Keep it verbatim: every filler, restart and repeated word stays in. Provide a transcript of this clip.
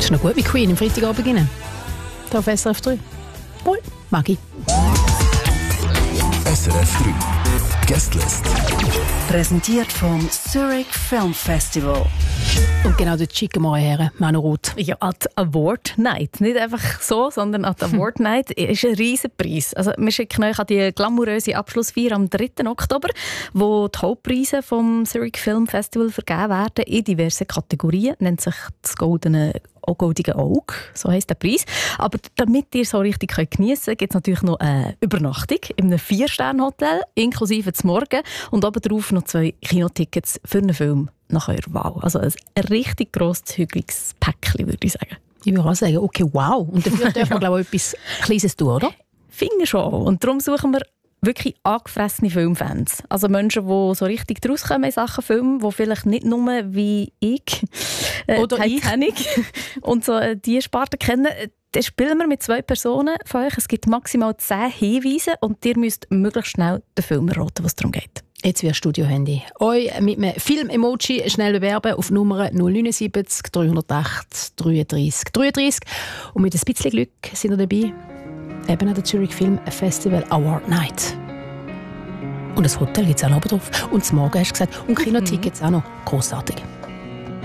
ist noch gut wie Queen im Freitagabend rein. Hier auf S R F drei. Wohl, mag ich. S R F drei Guestlist. Präsentiert vom Zurich Film Festival. Und genau dort schicken wir her, Manu Roth. Ja, at Award Night. Nicht einfach so, sondern at Award Night ist ein riesen Preis. Also, wir schicken euch an die glamouröse Abschlussfeier am dritten Oktober, wo die Hauptpreise vom Zurich Film Festival vergeben werden in diversen Kategorien. Nennt sich das goldene Goldige Auge, so heisst der Preis. Aber damit ihr so richtig geniessen könnt, gibt es natürlich noch eine Übernachtung in einem Vier-Sterne-Hotel, inklusive zum Morgen und obendrauf noch zwei Kinotickets für einen Film nach eurer Wahl. Also ein richtig grosszügiges Päckchen, würde ich sagen. Ich würde auch sagen, okay, wow. Und dafür dürfen wir, glaube ich, etwas Kleines tun, oder? Finde schon. Und darum suchen wir wirklich angefressene Filmfans. Also Menschen, die so richtig draus kommen in Sachen Film, die vielleicht nicht nur wie ich äh, oder Titanic ich und so äh, diese Sparte kennen. Dann spielen wir mit zwei Personen von euch. Es gibt maximal zehn Hinweise und ihr müsst möglichst schnell den Film erraten, was es darum geht. Jetzt wird Studio-Handy. Euch mit einem Film-Emoji schnell bewerben auf Nummer null neun sieben drei null acht dreiunddreißig dreiunddreißig. Und mit ein bisschen Glück sind ihr dabei. Eben an der Zurich Film Festival Award Night. Und das Hotel gibt es auch noch oben drauf. Und das Morgen hast du gesagt. Und Kinotickets auch noch. Grossartig.